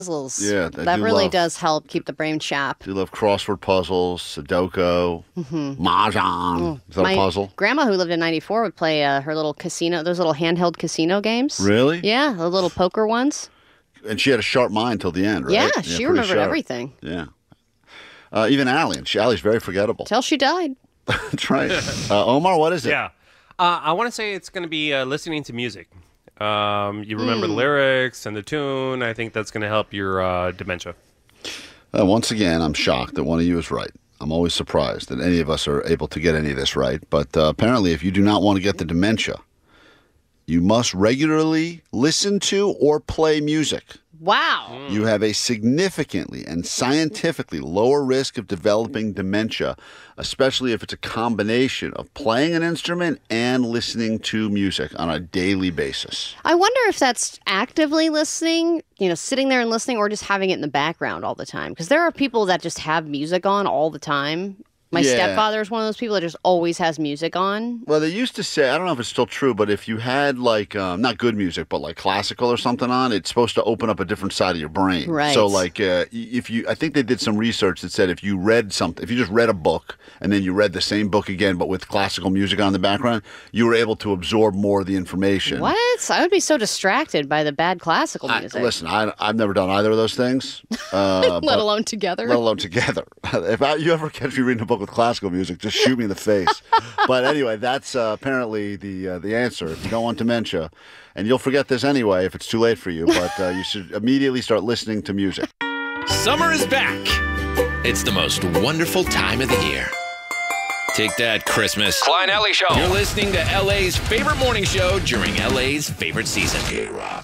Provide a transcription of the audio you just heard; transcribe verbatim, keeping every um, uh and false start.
puzzles. Yeah, I that do really love- does help keep the brain sharp. Do you love crossword puzzles, Sudoku, Mahjong? Is that My a puzzle? grandma, who lived in ninety-four, would play uh, her little casino, those little handheld casino games. Really? Yeah, the little poker ones. And she had a sharp mind till the end, right? Yeah, pretty she remembered sharp. everything. Yeah. Uh, even Allie. And she, Allie's very forgettable. Till she died. That's right. Uh, Omar, what is it? Yeah. Uh, I want to say it's going to be uh, listening to music. Um, you remember the lyrics and the tune. I think that's going to help your uh, dementia. Uh, once again, I'm shocked that one of you is right. I'm always surprised that any of us are able to get any of this right. But uh, apparently, if you do not want to get the dementia, you must regularly listen to or play music. Wow. You have a significantly and scientifically lower risk of developing dementia, especially if it's a combination of playing an instrument and listening to music on a daily basis. I wonder if that's actively listening, you know, sitting there and listening, or just having it in the background all the time. Because there are people that just have music on all the time. My Yeah. stepfather is one of those people that just always has music on. Well, they used to say, I don't know if it's still true, but if you had like, um, not good music, but like classical or something on, it's supposed to open up a different side of your brain. Right. So like, uh, if you, I think they did some research that said if you read something, if you just read a book and then you read the same book again, but with classical music on in the background, you were able to absorb more of the information. What? I would be so distracted by the bad classical I, music. listen, I, I've never done either of those things. Uh, let but- alone together. Let alone together. If I, you ever catch me reading a book with classical music, just shoot me in the face. But anyway, that's uh, apparently the uh, the answer. If you don't want dementia, and you'll forget this anyway if it's too late for you, but uh, you should immediately start listening to music. Summer is back. It's the most wonderful time of the year. Take that, Christmas. Klein Alley Show. You're listening to L A's favorite morning show during L A's favorite season. K-Rock.